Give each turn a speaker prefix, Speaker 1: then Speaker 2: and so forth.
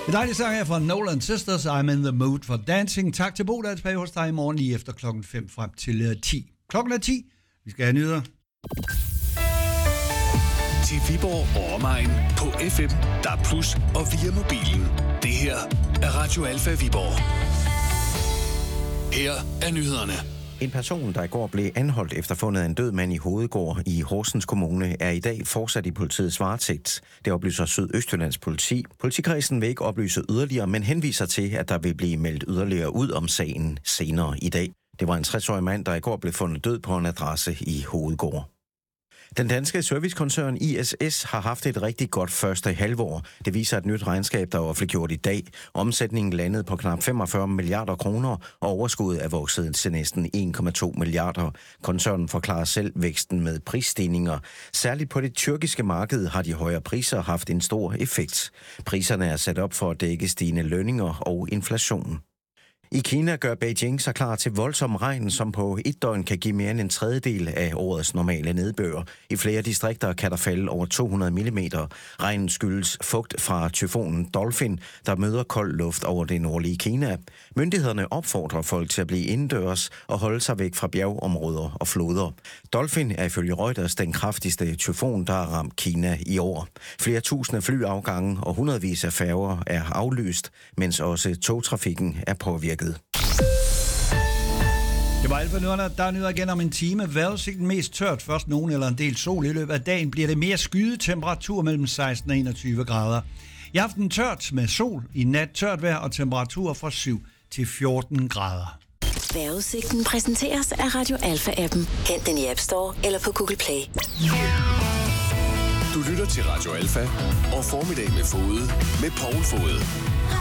Speaker 1: En dejlig sang her fra Nolan Sisters, I'm in the mood for dancing. Tak til Bo, der er tilbage hos dig i morgen lige efter klokken 5 frem til 10. Klokken er 10. Vi skal have nyheder.
Speaker 2: Til Viborg og omegn på FM, DAB+ og via mobilen. Det her er Radio Alfa Viborg. Her er nyhederne.
Speaker 3: En person, der i går blev anholdt efter fundet af en død mand i Hovedgård i Horsens Kommune, er i dag fortsat i politiets varetægt. Det oplyser Sydøstjyllands politi. Politikredsen vil ikke oplyse yderligere, men henviser til, at der vil blive meldt yderligere ud om sagen senere i dag. Det var en 60-årig mand, der i går blev fundet død på en adresse i Hovedgård. Den danske servicekoncern ISS har haft et rigtig godt første halvår. Det viser et nyt regnskab, der er offentliggjort i dag. Omsætningen landede på knap 45 milliarder kroner, og overskuddet er vokset til næsten 1,2 milliarder. Koncernen forklarer selv væksten med prisstigninger. Særligt på det tyrkiske marked har de højere priser haft en stor effekt. Priserne er sat op for at dække stigende lønninger og inflation. I Kina gør Beijing sig klar til voldsom regn, som på et døgn kan give mere end en tredjedel af årets normale nedbør. I flere distrikter kan der falde over 200 mm. Regnen skyldes fugt fra tyfonen Dolphin, der møder kold luft over det nordlige Kina. Myndighederne opfordrer folk til at blive indendørs og holde sig væk fra bjergområder og floder. Dolphin er ifølge Reuters den kraftigste tyfon, der har ramt Kina i år. Flere tusinde flyafgange og hundredvis af færger er aflyst, mens også togtrafikken er påvirket.
Speaker 1: Det var alt for nyhederne. Der er nyheder igen om en time. Vejrudsigten mest tørt. Først nogen eller en del sol. I løbet af dagen bliver det mere skyet. Temperatur mellem 16 og 21 grader. I aften tørt med sol. I nat tørt vejr og temperatur fra 7 til 14 grader.
Speaker 4: Vejrudsigten præsenteres af Radio Alfa-appen. Hent den i App Store eller på Google Play.
Speaker 2: Du lytter til Radio Alfa og Formiddag med Fode med Poul Fode.